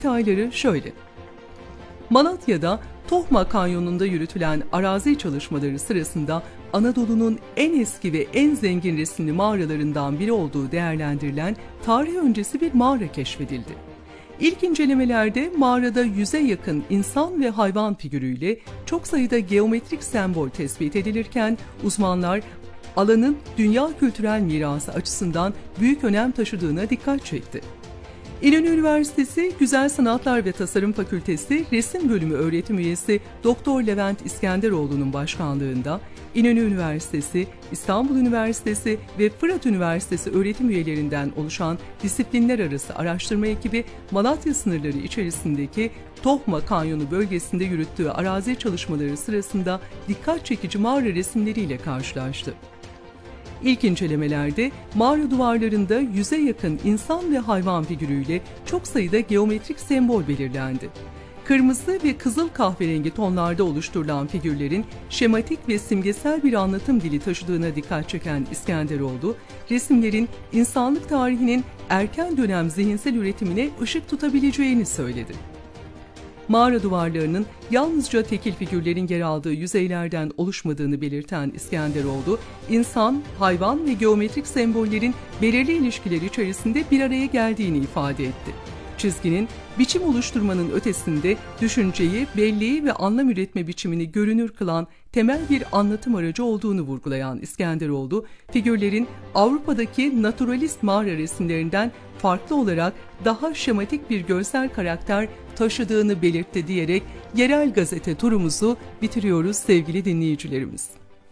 Detayları şöyle. Malatya'da Tohma Kanyonu'nda yürütülen arazi çalışmaları sırasında Anadolu'nun en eski ve en zengin resimli mağaralarından biri olduğu değerlendirilen tarih öncesi bir mağara keşfedildi. İlk incelemelerde mağarada 100'e yakın insan ve hayvan figürüyle çok sayıda geometrik sembol tespit edilirken uzmanlar alanın dünya kültürel mirası açısından büyük önem taşıdığına dikkat çekti. İnönü Üniversitesi Güzel Sanatlar ve Tasarım Fakültesi Resim Bölümü öğretim üyesi Doktor Levent İskenderoğlu'nun başkanlığında İnönü Üniversitesi, İstanbul Üniversitesi ve Fırat Üniversitesi öğretim üyelerinden oluşan disiplinler arası araştırma ekibi Malatya sınırları içerisindeki Tohma Kanyonu bölgesinde yürüttüğü arazi çalışmaları sırasında dikkat çekici mağara resimleriyle karşılaştı. İlk incelemelerde mağara duvarlarında 100'e yakın insan ve hayvan figürüyle çok sayıda geometrik sembol belirlendi. Kırmızı ve kızıl kahverengi tonlarda oluşturulan figürlerin şematik ve simgesel bir anlatım dili taşıdığına dikkat çeken İskenderoğlu, resimlerin insanlık tarihinin erken dönem zihinsel üretimine ışık tutabileceğini söyledi. Mağara duvarlarının yalnızca tekil figürlerin yer aldığı yüzeylerden oluşmadığını belirten İskenderoğlu, insan, hayvan ve geometrik sembollerin belirli ilişkiler içerisinde bir araya geldiğini ifade etti. Çizginin, biçim oluşturmanın ötesinde düşünceyi, belleği ve anlam üretme biçimini görünür kılan temel bir anlatım aracı olduğunu vurgulayan İskenderoğlu, figürlerin Avrupa'daki naturalist mağara resimlerinden farklı olarak daha şematik bir görsel karakter taşıdığını belirtti diyerek yerel gazete turumuzu bitiriyoruz sevgili dinleyicilerimiz.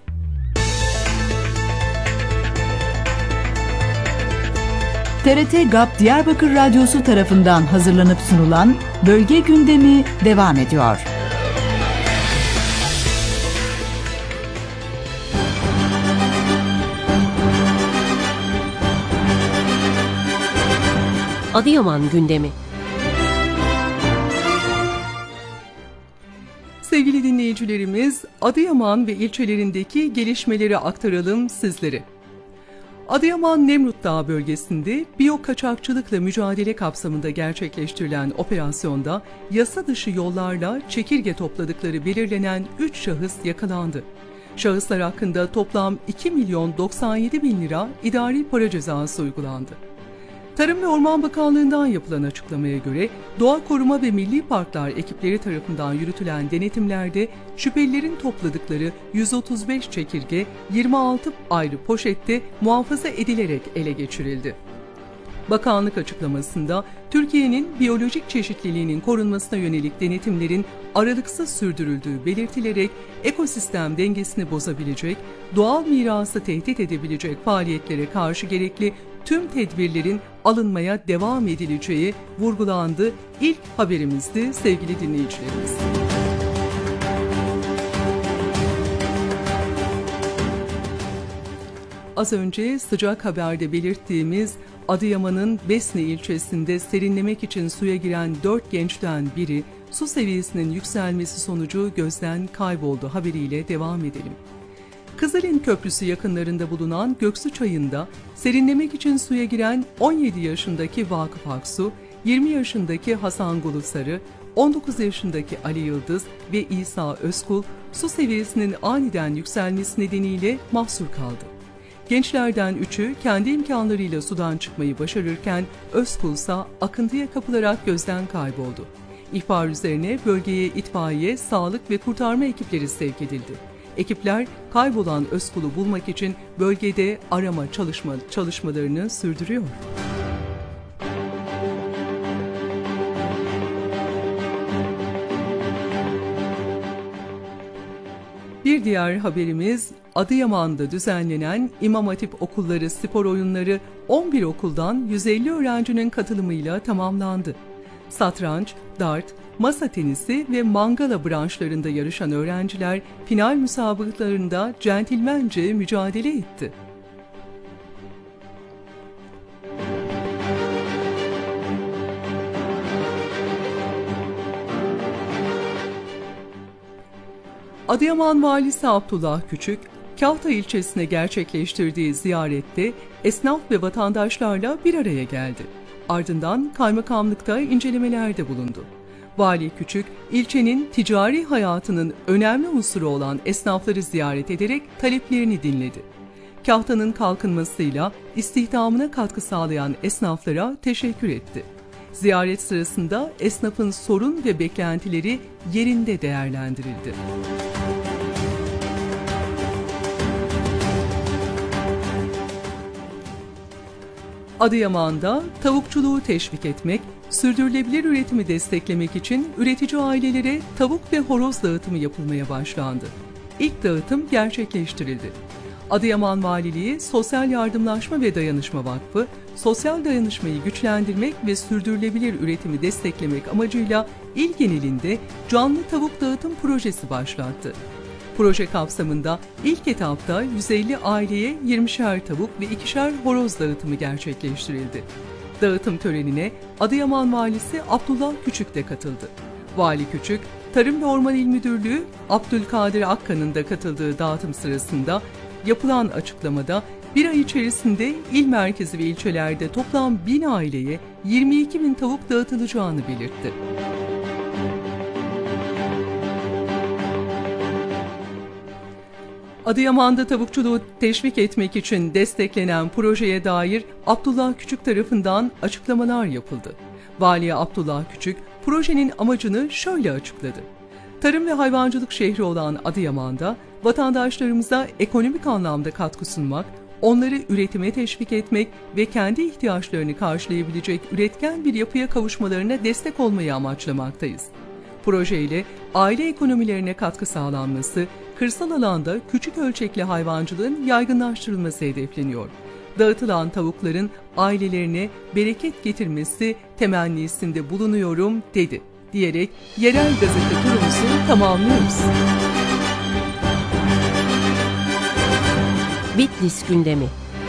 TRT GAP Diyarbakır Radyosu tarafından hazırlanıp sunulan Bölge Gündemi devam ediyor. Adıyaman gündemi. Sevgili dinleyicilerimiz, Adıyaman ve ilçelerindeki gelişmeleri aktaralım sizlere. Adıyaman Nemrut Dağı bölgesinde biyokaçakçılıkla mücadele kapsamında gerçekleştirilen operasyonda yasa dışı yollarla çekirge topladıkları belirlenen 3 şahıs yakalandı. Şahıslar hakkında toplam 2.097.000 lira idari para cezası uygulandı. Tarım ve Orman Bakanlığı'ndan yapılan açıklamaya göre Doğa Koruma ve Milli Parklar ekipleri tarafından yürütülen denetimlerde şüphelilerin topladıkları 135 çekirge 26 ayrı poşette muhafaza edilerek ele geçirildi. Bakanlık açıklamasında Türkiye'nin biyolojik çeşitliliğinin korunmasına yönelik denetimlerin aralıksız sürdürüldüğü belirtilerek ekosistem dengesini bozabilecek, doğal mirası tehdit edebilecek faaliyetlere karşı gerekli tüm tedbirlerin alınmaya devam edileceği vurgulandı. İlk haberimizdi sevgili dinleyicilerimiz. Az önce sıcak haberde belirttiğimiz Adıyaman'ın Besne ilçesinde serinlemek için suya giren 4 gençten biri su seviyesinin yükselmesi sonucu gözden kayboldu haberiyle devam edelim. Kızılin Köprüsü yakınlarında bulunan Göksu Çayı'nda serinlemek için suya giren 17 yaşındaki Vakıf Aksu, 20 yaşındaki Hasan Gulusarı, 19 yaşındaki Ali Yıldız ve İsa Özkul su seviyesinin aniden yükselmesi nedeniyle mahsur kaldı. Gençlerden 3'ü kendi imkanlarıyla sudan çıkmayı başarırken Özkul ise akıntıya kapılarak gözden kayboldu. İhbar üzerine bölgeye itfaiye, sağlık ve kurtarma ekipleri sevk edildi. Ekipler kaybolan Özkul'u bulmak için bölgede arama çalışmalarını sürdürüyor. Bir diğer haberimiz Adıyaman'da düzenlenen İmam Hatip Okulları spor oyunları 11 okuldan 150 öğrencinin katılımıyla tamamlandı. Satranç, dart, masa tenisi ve mangala branşlarında yarışan öğrenciler final müsabakalarında centilmence mücadele etti. Adıyaman Valisi Abdullah Küçük, Kahta ilçesine gerçekleştirdiği ziyarette esnaf ve vatandaşlarla bir araya geldi. Ardından kaymakamlıkta incelemelerde bulundu. Vali Küçük, ilçenin ticari hayatının önemli unsuru olan esnafları ziyaret ederek taleplerini dinledi. Kahta'nın kalkınmasıyla istihdamına katkı sağlayan esnaflara teşekkür etti. Ziyaret sırasında esnafın sorun ve beklentileri yerinde değerlendirildi. Adıyaman'da tavukçuluğu teşvik etmek, sürdürülebilir üretimi desteklemek için üretici ailelere tavuk ve horoz dağıtımı yapılmaya başlandı. İlk dağıtım gerçekleştirildi. Adıyaman Valiliği Sosyal Yardımlaşma ve Dayanışma Vakfı, sosyal dayanışmayı güçlendirmek ve sürdürülebilir üretimi desteklemek amacıyla il genelinde canlı tavuk dağıtım projesi başlattı. Proje kapsamında ilk etapta 150 aileye 20'şer tavuk ve 2'şer horoz dağıtımı gerçekleştirildi. Dağıtım törenine Adıyaman Valisi Abdullah Küçük de katıldı. Vali Küçük, Tarım ve Orman İl Müdürlüğü Abdülkadir Akkan'ın da katıldığı dağıtım sırasında yapılan açıklamada bir ay içerisinde il merkezi ve ilçelerde toplam 1000 aileye 22.000 tavuk dağıtılacağını belirtti. Adıyaman'da tavukçuluğu teşvik etmek için desteklenen projeye dair Abdullah Küçük tarafından açıklamalar yapıldı. Vali Abdullah Küçük, projenin amacını şöyle açıkladı. Tarım ve hayvancılık şehri olan Adıyaman'da vatandaşlarımıza ekonomik anlamda katkı sunmak, onları üretime teşvik etmek ve kendi ihtiyaçlarını karşılayabilecek üretken bir yapıya kavuşmalarına destek olmayı amaçlamaktayız. Projeyle aile ekonomilerine katkı sağlanması, kırsal alanda küçük ölçekli hayvancılığın yaygınlaştırılması hedefleniyor. Dağıtılan tavukların ailelerine bereket getirmesi temennisinde bulunuyorum dedi diyerek yerel gazete turumuzu tamamlıyoruz. Bitlis gündemi.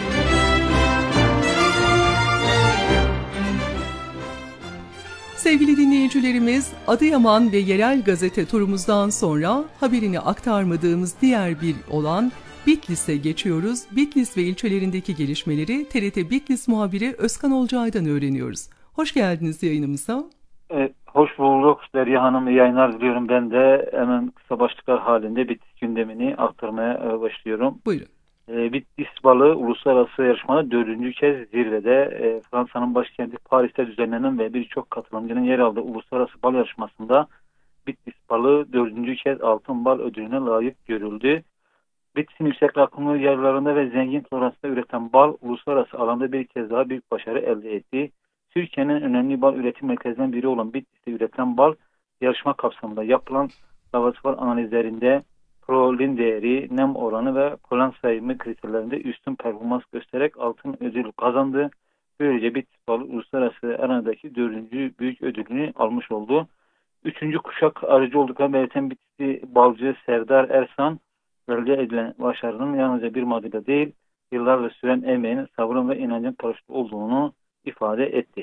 Sevgili dinleyicilerimiz, Adıyaman ve yerel gazete turumuzdan sonra haberini aktarmadığımız diğer bir olan Bitlis'e geçiyoruz. Bitlis ve ilçelerindeki gelişmeleri TRT Bitlis muhabiri Özkan Olcay'dan öğreniyoruz. Hoş geldiniz yayınımıza. Hoş bulduk Derya Hanım. İyi yayınlar diliyorum. Ben de hemen kısa başlıklar halinde Bitlis gündemini aktarmaya başlıyorum. Buyurun. Bitlis balığı uluslararası yarışmada 4. kez zirvede. Fransa'nın başkenti Paris'te düzenlenen ve birçok katılımcının yer aldığı uluslararası bal yarışmasında Bitlis balığı 4. kez altın bal ödülüne layık görüldü. Bitlis'in yüksek rakımlı yerlerinde ve zengin floransında üreten bal uluslararası alanda bir kez daha büyük başarı elde etti. Türkiye'nin önemli bal üretim merkezlerinden biri olan Bitlis'te üretilen bal yarışma kapsamında yapılan laboratuvar analizlerinde prolin değeri, nem oranı ve polen sayımı kriterlerinde üstün performans göstererek altın ödül kazandı. Böylece Bitlis balı uluslararası arenadaki 4. büyük ödülünü almış oldu. 3. kuşak aracı olduklarını belirten Bitlisli balcı Serdar Ersan, elde edilen başarının yalnızca bir madde değil, yıllarla süren emeğin, sabrın ve inancın karşılığı olduğunu ifade etti.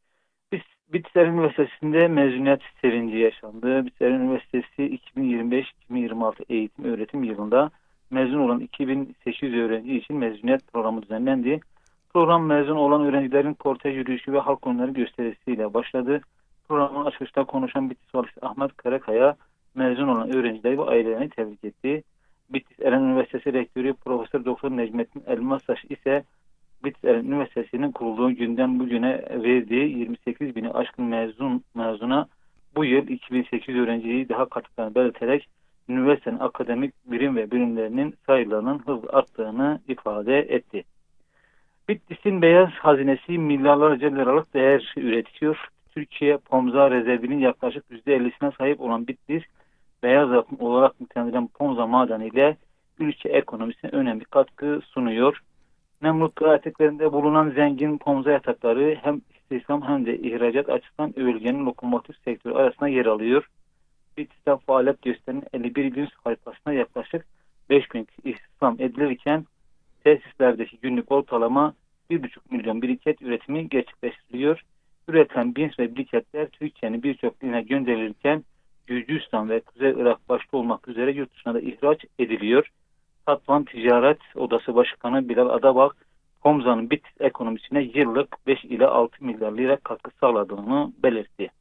Bitlis Üniversitesi'nde mezuniyet sevinci yaşandı. Bitlis Üniversitesi 2025-2026 eğitim öğretim yılında mezun olan 2800 öğrenci için mezuniyet programı düzenlendi. Program mezun olan öğrencilerin kortej yürüyüşü ve halk oyunları gösterisiyle başladı. Programın açılışta konuşan Bitlis Valisi Ahmet Karakaya mezun olan öğrencileri ve ailelerini tebrik etti. Bitlis Eren Üniversitesi Rektörü Profesör Doktor Necmettin Elmastaş ise Bitlis Eren Üniversitesi'nin kurulduğu günden bugüne verdiği 28 bini aşkın mezuna bu yıl 2800 öğrenciyi daha kattıklarını belirterek üniversitenin akademik birim ve bölümlerinin sayılarının hızla arttığını ifade etti. Bitlis'in beyaz hazinesi milyarlarca liralık değer üretiyor. Türkiye Pomza rezervinin yaklaşık %50'sine sahip olan Bitlis, beyaz altın olarak nitelendirilen Pomza madeniyle ülke ekonomisine önemli katkı sunuyor. Nemrut kıraatliklerinde bulunan zengin Pomza yatakları hem istihdam hem de ihracat açısından bölgenin lokomotif sektörü arasında yer alıyor. Bitlis'te faaliyet gösteren 51 gün haritasına yaklaşık 5 gün istihdam edilirken tesislerdeki günlük ortalama 1,5 milyon biriket üretimi gerçekleştiriliyor. Üretilen bins ve biriketler Türkiye'nin birçok iline gönderilirken Gürcistan ve Kuzey Irak başta olmak üzere yurt dışına da ihraç ediliyor. Tatvan Ticaret Odası Başkanı Bilal Adabak, Homza'nın Bitlis ekonomisine yıllık 5 ila 6 milyar lira katkı sağladığını belirtti.